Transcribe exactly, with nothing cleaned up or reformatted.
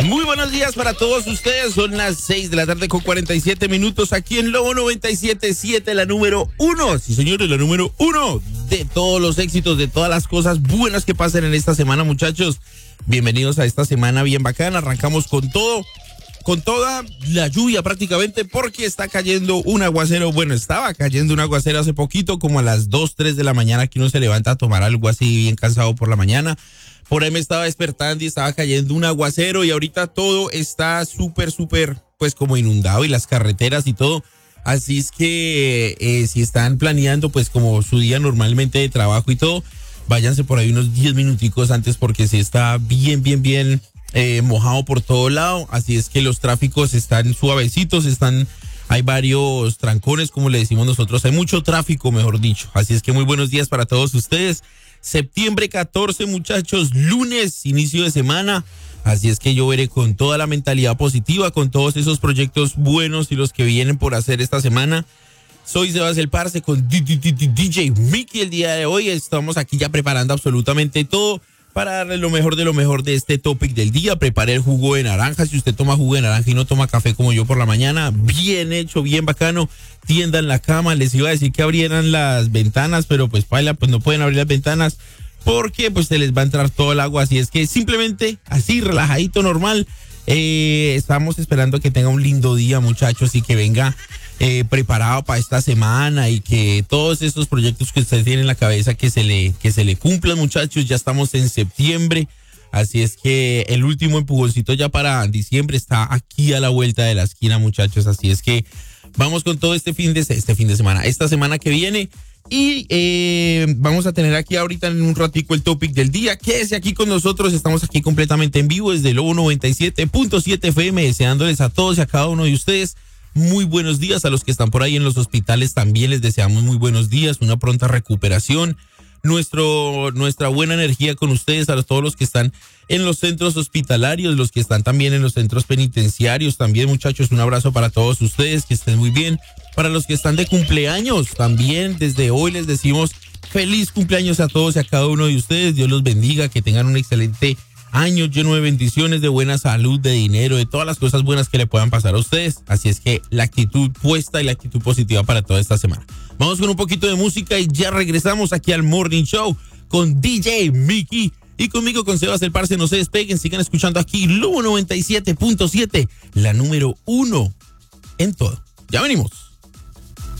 Muy buenos días para todos ustedes. Son las seis de la tarde con cuarenta y siete minutos aquí en Lobo noventa y siete punto siete, la número uno. Sí, señores, la número uno de todos los éxitos, de todas las cosas buenas que pasan en esta semana, muchachos. Bienvenidos a esta semana bien bacana. Arrancamos con todo, con toda la lluvia prácticamente, porque está cayendo un aguacero. Bueno, estaba cayendo un aguacero hace poquito, como a las dos, tres de la mañana, que uno se levanta a tomar algo así bien cansado por la mañana. Por ahí me estaba despertando y estaba cayendo un aguacero y ahorita todo está súper, súper, pues como inundado y las carreteras y todo. Así es que eh, si están planeando pues como su día normalmente de trabajo y todo, váyanse por ahí unos diez minuticos antes porque sí está bien, bien, bien eh, mojado por todo lado. Así es que los tráficos están suavecitos, están, hay varios trancones como le decimos nosotros, hay mucho tráfico mejor dicho. Así es que muy buenos días para todos ustedes. Septiembre catorce, muchachos, lunes, inicio de semana. Así es que yo veré con toda la mentalidad positiva, con todos esos proyectos buenos y los que vienen por hacer esta semana. Soy Sebas el Parce con D J Mickey el día de hoy. Estamos aquí ya preparando absolutamente todo para darle lo mejor de lo mejor de este topic del día. Preparé el jugo de naranja. Si usted toma jugo de naranja y no toma café como yo por la mañana, bien hecho, bien bacano. Tiendan la cama. Les iba a decir que abrieran las ventanas, pero pues paila, pues no pueden abrir las ventanas porque pues se les va a entrar todo el agua. Así es que simplemente así, relajadito, normal. Eh, estamos esperando que tenga un lindo día, muchachos, y que venga eh, preparado para esta semana y que todos estos proyectos que usted tiene en la cabeza que se le, que se le cumplan, muchachos. Ya estamos en septiembre, así es que el último empujoncito ya para diciembre está aquí a la vuelta de la esquina, muchachos. Así es que vamos con todo este fin de, este fin de semana, esta semana que viene. Y eh, vamos a tener aquí ahorita en un ratico el topic del día. Quédese aquí con nosotros, estamos aquí completamente en vivo desde Lobo noventa y siete punto siete F M, deseándoles a todos y a cada uno de ustedes muy buenos días. A los que están por ahí en los hospitales también les deseamos muy buenos días, una pronta recuperación. Nuestro, nuestra buena energía con ustedes, a todos los que están en los centros hospitalarios, los que están también en los centros penitenciarios, también, muchachos, un abrazo para todos ustedes, que estén muy bien. Para los que están de cumpleaños, también desde hoy les decimos feliz cumpleaños a todos y a cada uno de ustedes. Dios los bendiga, que tengan un excelente año lleno de bendiciones, de buena salud, de dinero, de todas las cosas buenas que le puedan pasar a ustedes. Así es que la actitud puesta y la actitud positiva para toda esta semana. Vamos con un poquito de música y ya regresamos aquí al Morning Show con D J Mickey y conmigo con Sebas el Parce. No se despeguen, sigan escuchando aquí Lobo noventa y siete punto siete, la número uno en todo. Ya venimos.